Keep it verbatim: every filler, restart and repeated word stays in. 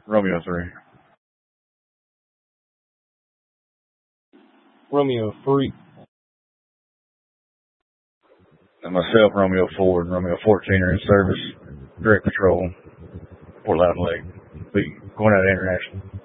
Romeo three. Romeo three. And myself, Romeo four, and Romeo fourteen are in service. Direct patrol. Port Loudon Lake. Be going out international.